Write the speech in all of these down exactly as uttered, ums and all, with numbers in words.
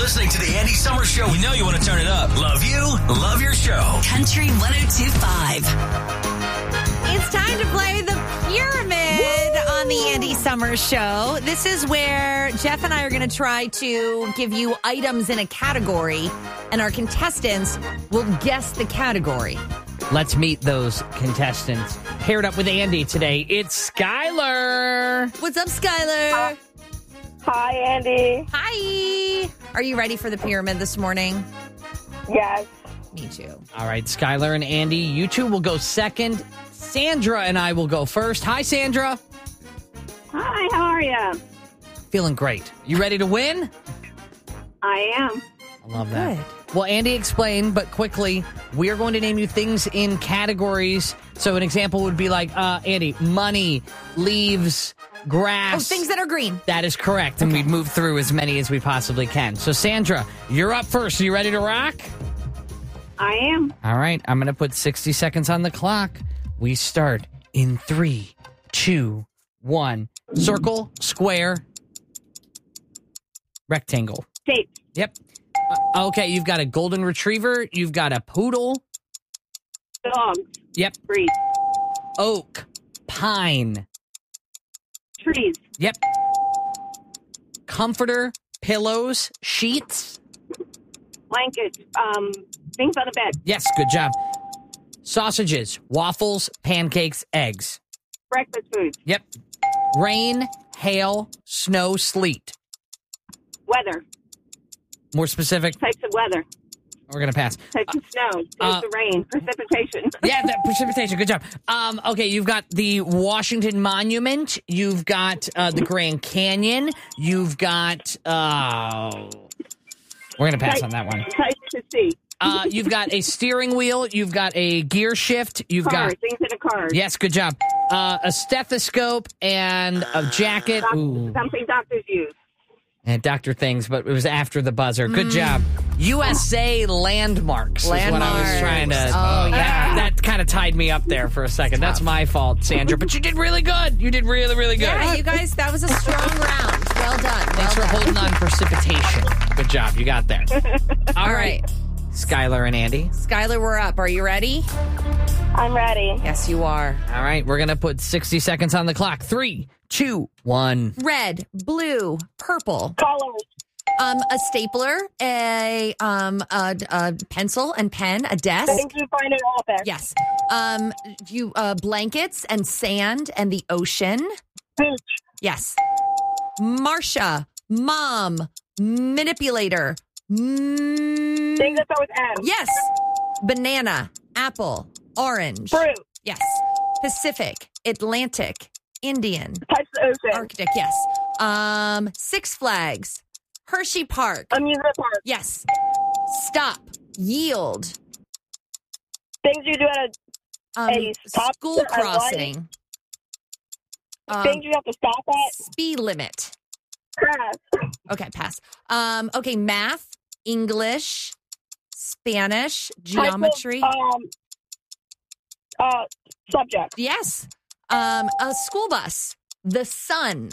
listening to the Andy Summers Show. We know you want to turn it up. Love you. Love your show. Country one oh two point five. It's time to play the Pyramid Woo! on the Andy Summers Show. This is where Jeff and I are going to try to give you items in a category, and our contestants will guess the category. Let's meet those contestants. Paired up with Andy today, it's Skylar. What's up, Skylar? Hi, Andy. Hi. Are you ready for the Pyramid this morning? Yes. Me too. All right, Skylar and Andy, you two will go second. Sandra and I will go first. Hi, Sandra. Hi, how are you? Feeling great. You ready to win? I am. I love that. Good. Well, Andy explained, but quickly, we are going to name you things in categories. So an example would be like, uh, Andy, money, leaves, grass. Oh, things that are green. That is correct. And Okay. we move through as many as we possibly can. So, Sandra, you're up first. Are you ready to rock? I am. All right. I'm going to put sixty seconds on the clock. We start in three, two, one. Circle, square, rectangle. Tape. Yep. Uh, okay, you've got a golden retriever. You've got a poodle. Dogs. Yep. Breeze. Oak, pine. Trees. Yep. Comforter, pillows, sheets. Blankets. Um, things on the bed. Yes, good job. Sausages, waffles, pancakes, eggs. Breakfast foods. Yep. Rain, hail, snow, sleet. Weather. More specific, Types of weather. we're going to pass. Types of snow. Types uh, of rain. Precipitation. Yeah, that precipitation. Good job. Um, okay, you've got the Washington Monument. You've got uh, the Grand Canyon. You've got... Uh, we're going to pass Type- on that one. Types to see. Uh, you've got a steering wheel. You've got a gear shift. You've Cars. got... Things in a car. Yes, good job. Uh, a stethoscope and a jacket. Doc- Ooh. Something doctors use. And Doctor Things, but it was after the buzzer. Good job. U S A landmarks is what I was Landmarks. trying to... Oh, yeah. That, that kind of tied me up there for a second. That's my fault, Sandra. But you did really good. You did really, really good. Yeah, you guys, that was a strong round. Well done. Thanks well for done. holding on precipitation. Good job. You got there. All All right. right. Skylar and Andy. Skylar, we're up. Are you ready? I'm ready. Yes, you are. All right. We're going to put sixty seconds on the clock. Three, two, one. Red, blue, purple. Colors. Um, a stapler, a um, a, a pencil and pen, a desk. Things you find in office. Yes. Um, you uh, blankets and sand and the ocean. Beach. Yes. Marsha, mom, manipulator. Mm, Things that start with M. yes. Banana, apple, orange. Fruit. Yes. Pacific, Atlantic, Indian, Types of ocean. Arctic. Yes. Um, Six Flags, Hershey Park. Amusement park. Yes. Stop, yield. Things you do at a Um, A stop school at a light. crossing. Um, things you have to stop at. speed limit. Pass. Okay, pass. Um, okay, math, English, Spanish, geometry. Type of, um, uh, subject. Yes. Um, a school bus. The sun.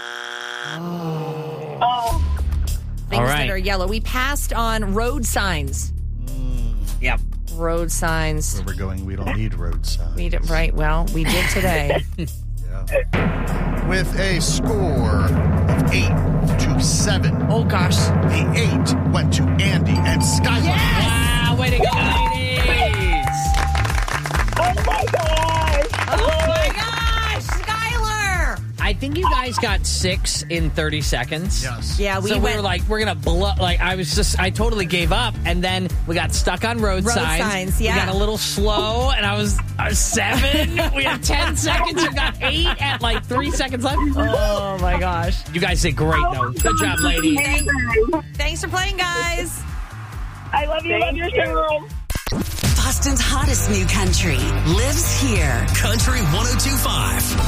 Oh. Things All right. that are yellow. We passed on road signs. Yep. Road signs. Where we're going, we don't need road signs. We did, right. Well, we did today. Yeah. With a score of eight to seven, Oh gosh. the eight went to Andy and Skylar. Wow, way to go, ladies. Oh my gosh. Oh my gosh, Skylar. I think you guys got six in thirty seconds. Yes. Yeah, we so we went were like, we're going to blow. Like, I was just, I totally gave up. And then we got stuck on road, Road signs. signs, yeah. We got a little slow, and I was, I was seven. We had ten seconds. You got eight at like three seconds left. Oh my gosh. You guys did great, though. Good job, ladies. Thanks for playing, guys. I love you. Love your show. Boston's hottest new country lives here. Country one oh two point five.